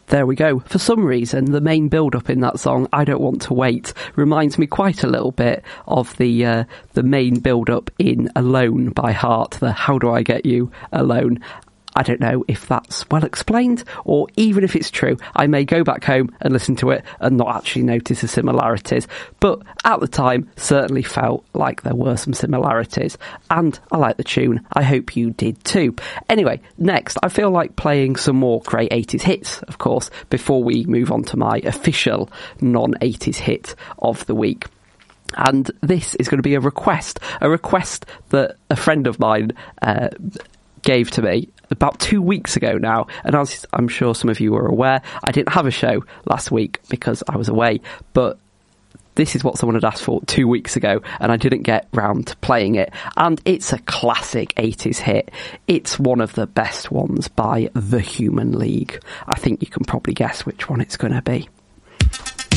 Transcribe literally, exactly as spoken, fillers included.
There we go. For some reason, the main build-up in that song, I Don't Want to Wait, reminds me quite a little bit of the uh, the main build-up in Alone by Heart, the How Do I Get You Alone. I don't know if that's well explained, or even if it's true, I may go back home and listen to it and not actually notice the similarities. But at the time, certainly felt like there were some similarities. And I like the tune. I hope you did too. Anyway, next, I feel like playing some more great eighties hits, of course, before we move on to my official non-eighties hit of the week. And this is going to be a request, a request that a friend of mine uh, gave to me about two weeks ago now, and as I'm sure some of you are aware, I didn't have a show last week because I was away, but this is what someone had asked for two weeks ago, and I didn't get round to playing it, and it's a classic eighties hit. It's one of the best ones by The Human League. I think you can probably guess which one it's going to be.